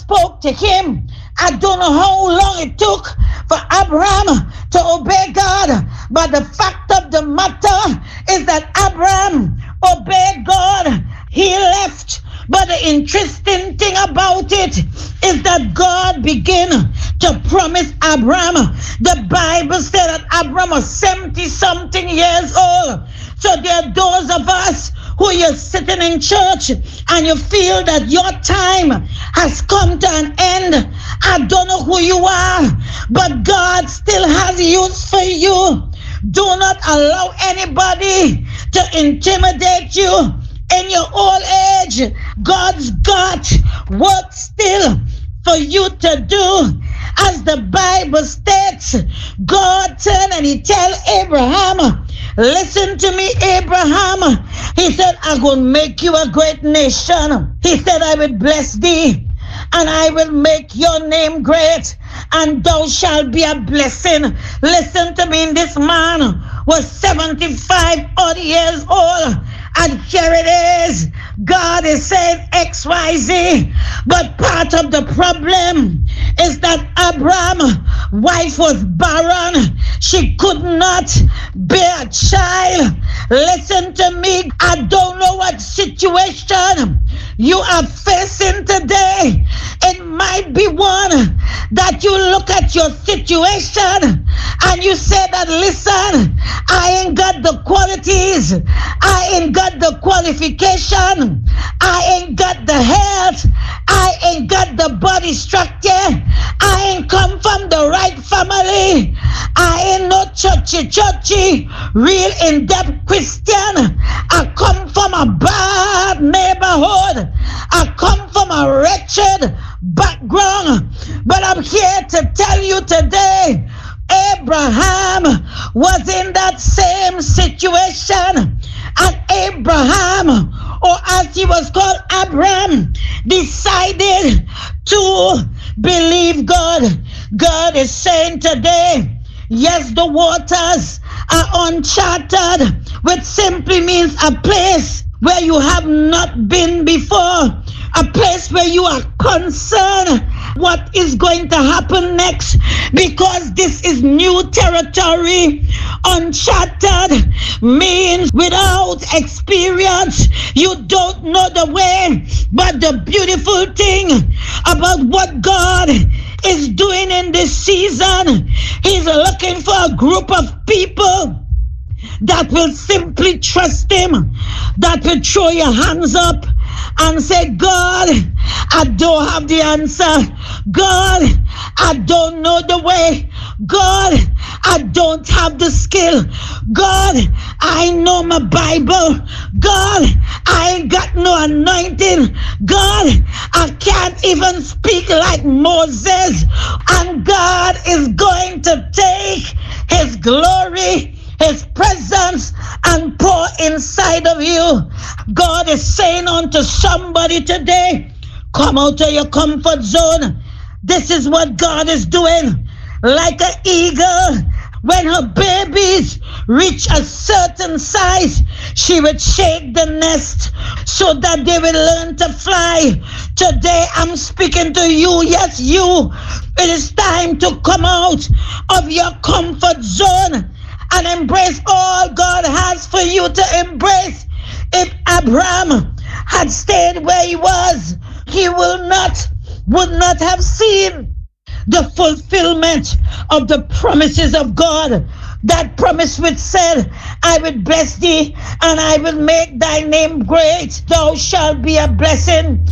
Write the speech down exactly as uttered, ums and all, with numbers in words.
spoke to him. I don't know how long it took for Abraham to obey God, but the fact of the matter is that Abraham obeyed God. He left. But the interesting thing about it is that God began to promise Abraham. The Bible said that Abraham was seventy something years old. So there are those of us who you're sitting in church and you feel that your time has come to an end. I don't know who you are, but God still has use for you. Do not allow anybody to intimidate you. In your old age, God's got work still for you to do. As the Bible states, God turned and he tell Abraham, listen to me, Abraham. He said, I'm going to make you a great nation. He said, I will bless thee and I will make your name great, and thou shalt be a blessing. Listen to me, this man was seventy-five odd years old. And here it is. God is saying X Y Z. But part of the problem is that Abraham's wife was barren. She could not bear a child. Listen to me. I don't know what situation you are facing today. It might be one that you look at your situation and you say that, listen, I ain't got the qualities. I ain't got the qualification. I ain't got the health. I ain't got the body structure. I ain't come from the right family. I ain't no churchy churchy, real in-depth Christian. I come from a bad neighborhood. I come from a wretched background. But I'm here to tell you today, Abraham was in that same situation. And Abraham, or as he was called, Abraham, decided to believe God. God is saying today, yes, the waters are uncharted, which simply means a place where you have not been before, a place where you are concerned what is going to happen next, because this is new territory. Uncharted means without experience, you don't know the way. But the beautiful thing about what God is doing in this season, he's looking for a group of people that will simply trust him, that will throw your hands up and say, God, I don't have the answer. God, I don't know the way. God, I don't have the skill. God, I know my Bible. God, I ain't got no anointing. God, I can't even speak like Moses. And God is going to take his glory, his presence, and pour inside of you. God is saying unto somebody today, come out of your comfort zone. This is what God is doing. Like an eagle, when her babies reach a certain size, she would shake the nest so that they will learn to fly. Today I'm speaking to you. Yes, you. It is time to come out of your comfort zone and embrace all God has for you to embrace. If Abraham had stayed where he was, he will not, would not have seen the fulfillment of the promises of God. That promise which said, I will bless thee and I will make thy name great. Thou shalt be a blessing.